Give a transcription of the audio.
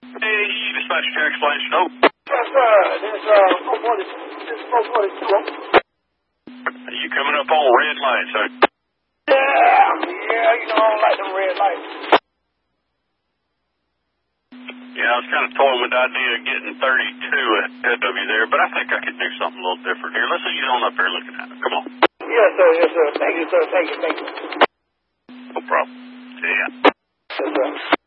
Hey, dispatch your explanation. Oh. Yes, sir. This 442. Are you coming up on red lights, huh? Yeah, you know I don't like them red lights. Yeah, I was kind of toying with the idea of getting 32 ahead of you there, but I think I could do something a little different here. Let's see you on up there looking at it. Come on. Yes, sir. Yes, sir. Thank you, sir. Thank you. No problem. See ya. Yes, sir.